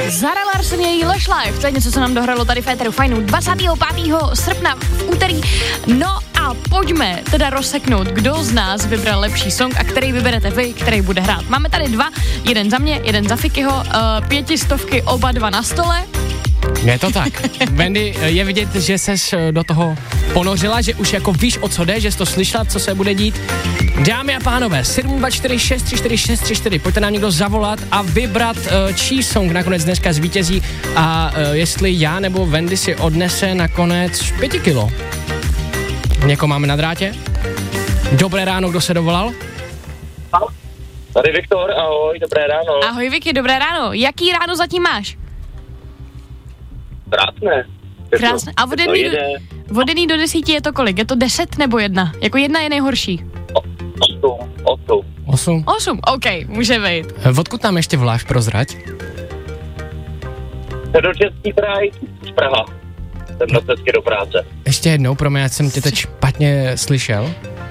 Zara Larsson je její Lush Life, to je něco, co nám dohralo tady v éteru Fajnu 25. srpna v úterý. No a pojďme teda rozseknout, kdo z nás vybral lepší song a který vyberete vy, který bude hrát. Máme tady dva, jeden za mě, jeden za Fikyho, 500 oba dva na stole. Je to tak. Wendy, je vidět, že ses do toho ponořila, že už jako víš, o co jde, že jsi to slyšela, co se bude dít. Dámy a pánové, 724 634 634, pojďte nám někdo zavolat a vybrat, čí song nakonec dneska zvítězí a jestli já nebo Wendy si odnese nakonec 5 kilo. Někoho máme na drátě? Dobré ráno, kdo se dovolal? Tady Viktor, ahoj, dobré ráno. Ahoj Vicky, dobré ráno. Jaký ráno zatím máš? Krásné. A od 1 do 10 je to kolik? Je to 10 nebo 1? Jako 1 je nejhorší. 8. 8, OK, může být. Odkud nám ještě voláš, prozrať? Středočeský kraj z Praha. Jsem na cestě do práce. Ještě jednou, pro mě, jsem tě teď špatně slyšel.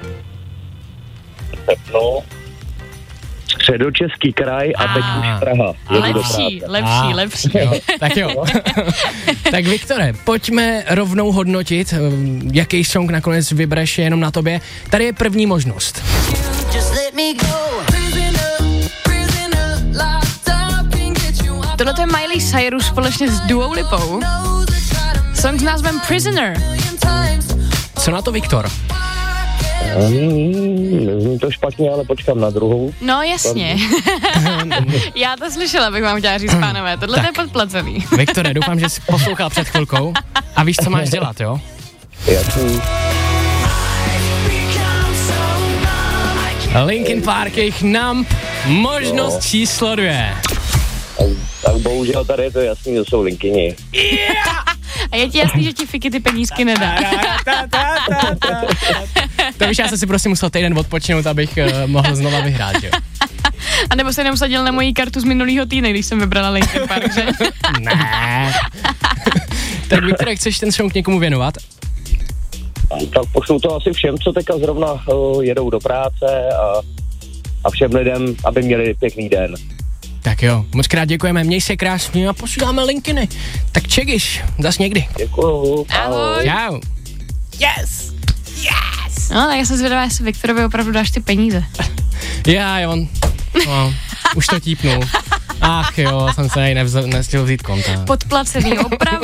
No. Středočeský kraj a teď už Praha. Lepší. Jo, tak jo. Tak Viktore, pojďme rovnou hodnotit, jaký song nakonec vybereš, jenom na tobě. Tady je první možnost. Tohle je Miley Cyrus společně s Duou Lipou. Song s názvem Prisoner. Co na to, Viktor? Nezní to špatně, ale počkám na druhou. No jasně. Já to slyšela, bych vám chtěla říct, pánové. Tohle je podplacený. Viktore, doufám, že jsi poslouchal před chvilkou a víš, co máš dělat, jo? Jasný. Linkin Park, jejich Numb, možnost číslo 2. Tak bohužel tady je to jasný, že jsou Linkini. A je ti jasný, že ti Fiky ty penízky nedá. To víš, já jsem si prostě musel týden odpočinout, abych mohl znova vyhrát, jo? A nebo se neusadil na moji kartu z minulýho týdne, když jsem vybrala Linkin Park, že? Ne. Tak Viktore, chceš ten song někomu věnovat? Tak pošlu to asi všem, co teďka zrovna jedou do práce a všem lidem, aby měli pěkný den. Tak jo, moc krát děkujeme, měj se krásně a posíláme linkiny. Tak čekiš, zas někdy. Děkuju. Ahoj. Čau. Yes. No, tak já jsem zvědavá, jestli Viktorovi opravdu dáš ty peníze. Já, on, no, už to típnul. Ach jo, jsem se nestihl vzít konta. Podplacený, opravdu.